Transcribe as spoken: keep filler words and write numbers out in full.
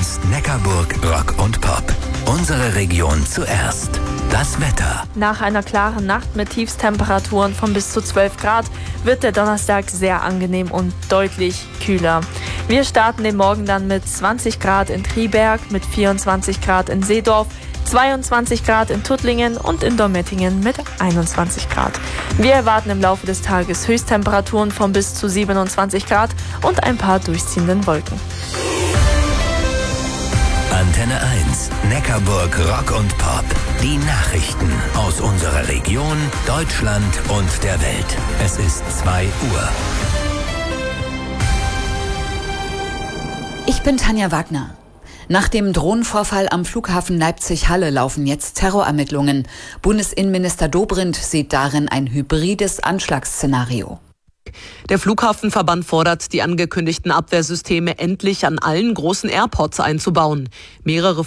eins Neckarburg Rock und Pop. Unsere Region zuerst. Das Wetter. Nach einer klaren Nacht mit Tiefstemperaturen von bis zu zwölf Grad wird der Donnerstag sehr angenehm und deutlich kühler. Wir starten den Morgen dann mit zwanzig Grad in Triberg, mit vierundzwanzig Grad in Seedorf, zweiundzwanzig Grad in Tuttlingen und in Dormettingen mit einundzwanzig Grad. Wir erwarten im Laufe des Tages Höchsttemperaturen von bis zu siebenundzwanzig Grad und ein paar durchziehenden Wolken. Antenne eins, Neckarburg Rock und Pop. Die Nachrichten aus unserer Region, Deutschland und der Welt. Es ist zwei Uhr. Ich bin Tanja Wagner. Nach dem Drohnenvorfall am Flughafen Leipzig-Halle laufen jetzt Terrorermittlungen. Bundesinnenminister Dobrindt sieht darin ein hybrides Anschlagsszenario. Der Flughafenverband fordert, die angekündigten Abwehrsysteme endlich an allen großen Airports einzubauen. Mehrere